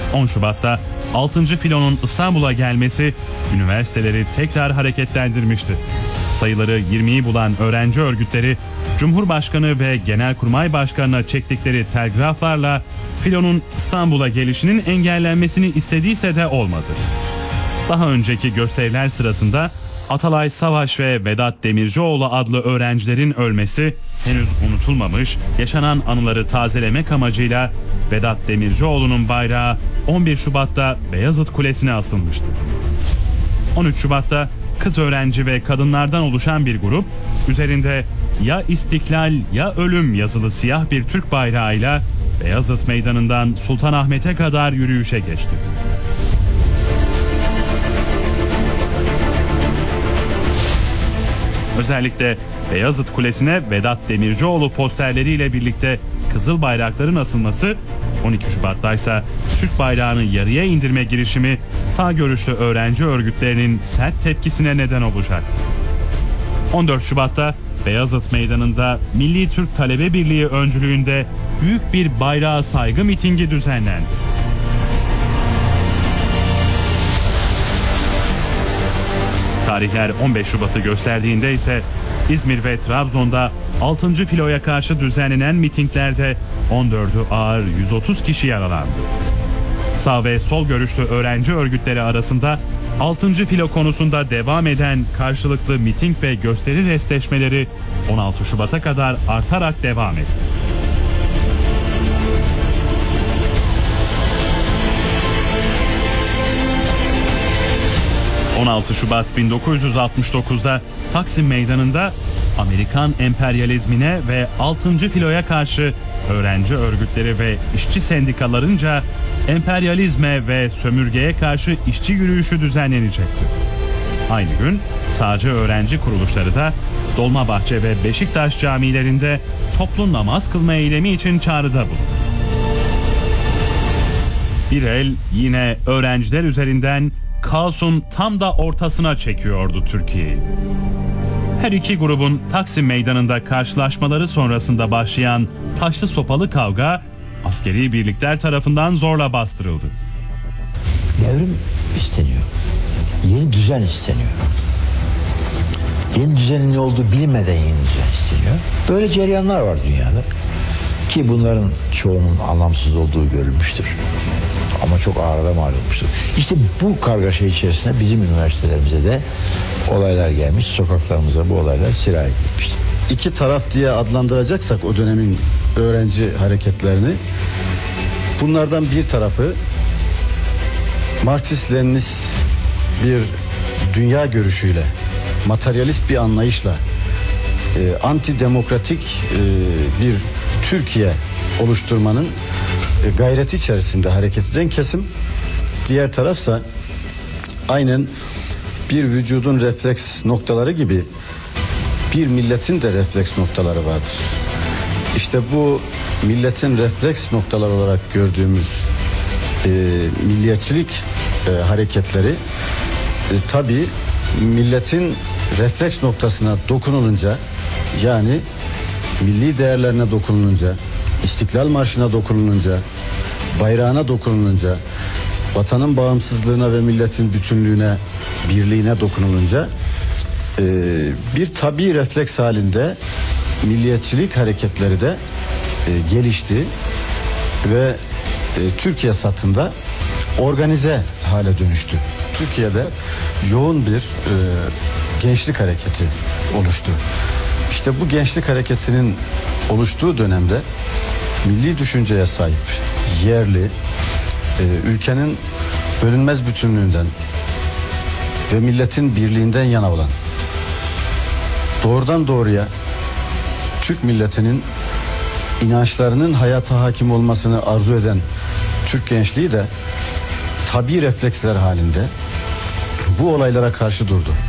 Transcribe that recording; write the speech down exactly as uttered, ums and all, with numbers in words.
on Şubat'ta altıncı filonun İstanbul'a gelmesi üniversiteleri tekrar hareketlendirmişti. Sayıları yirmiyi bulan öğrenci örgütleri Cumhurbaşkanı ve Genelkurmay Başkanı'na çektikleri telgraflarla filonun İstanbul'a gelişinin engellenmesini istediyse de olmadı. Daha önceki gösteriler sırasında Atalay Savaş ve Vedat Demircioğlu adlı öğrencilerin ölmesi henüz unutulmamış, yaşanan anıları tazelemek amacıyla Vedat Demircioğlu'nun bayrağı on bir Şubat'ta Beyazıt Kulesi'ne asılmıştı. on üç Şubat'ta kız öğrenci ve kadınlardan oluşan bir grup üzerinde "Ya İstiklal ya Ölüm" yazılı siyah bir Türk bayrağıyla Beyazıt Meydanı'ndan Sultanahmet'e kadar yürüyüşe geçti. Özellikle Beyazıt Kulesi'ne Vedat Demircioğlu posterleriyle birlikte kızıl bayrakların asılması, on iki Şubat'ta ise Türk bayrağını yarıya indirme girişimi sağ görüşlü öğrenci örgütlerinin sert tepkisine neden olacaktı. on dört Şubat'ta Beyazıt Meydanı'nda Milli Türk Talebe Birliği öncülüğünde büyük bir bayrağa saygı mitingi düzenlendi. Tarihler on beş Şubat'ı gösterdiğinde ise İzmir ve Trabzon'da altıncı filoya karşı düzenlenen mitinglerde on dördü ağır yüz otuz kişi yaralandı. Sağ ve sol görüşlü öğrenci örgütleri arasında altıncı filo konusunda devam eden karşılıklı miting ve gösteri restleşmeleri on altı Şubat'a kadar artarak devam etti. on altı Şubat bin dokuz yüz altmış dokuz'da Taksim Meydanı'nda Amerikan emperyalizmine ve altıncı filoya karşı öğrenci örgütleri ve işçi sendikalarınca emperyalizme ve sömürgeye karşı işçi yürüyüşü düzenlenecekti. Aynı gün sağcı öğrenci kuruluşları da Dolmabahçe ve Beşiktaş camilerinde toplu namaz kılma eylemi için çağrıda bulundu. Bir el yine öğrenciler üzerinden kaosun tam da ortasına çekiyordu Türkiye'yi. Her iki grubun Taksim Meydanı'nda karşılaşmaları sonrasında başlayan taşlı sopalı kavga askeri birlikler tarafından zorla bastırıldı. Devrim isteniyor. Yeni düzen isteniyor. Yeni düzenin ne olduğu bilinmeden yeni düzen isteniyor. Böyle cereyanlar var dünyada. Ki bunların çoğunun anlamsız olduğu görülmüştür. Ama çok ağırda mal olmuştur. İşte bu kargaşa içerisinde bizim üniversitelerimize de olaylar gelmiş, sokaklarımıza bu olaylar sirayet etmiştir. İki taraf diye adlandıracaksak o dönemin öğrenci hareketlerini, bunlardan bir tarafı Marksist-Leninist bir dünya görüşüyle, materyalist bir anlayışla, e, antidemokratik e, bir Türkiye oluşturmanın e, gayreti içerisinde hareket eden kesim. Diğer tarafsa aynen bir vücudun refleks noktaları gibi bir milletin de refleks noktaları vardır. İşte bu milletin refleks noktaları olarak gördüğümüz e, milliyetçilik e, hareketleri e, tabii milletin refleks noktasına dokunulunca, yani milli değerlerine dokunulunca, İstiklal Marşı'na dokunulunca, bayrağına dokunulunca, vatanın bağımsızlığına ve milletin bütünlüğüne, birliğine dokunulunca e, bir tabii refleks halinde milliyetçilik hareketleri de e, gelişti ve e, Türkiye satında organize hale dönüştü. Türkiye'de yoğun bir e, gençlik hareketi oluştu. İşte bu gençlik hareketinin oluştuğu dönemde milli düşünceye sahip, yerli, e, ülkenin bölünmez bütünlüğünden ve milletin birliğinden yana olan, doğrudan doğruya Türk milletinin inançlarının hayata hakim olmasını arzu eden Türk gençliği de tabii refleksler halinde bu olaylara karşı durdu.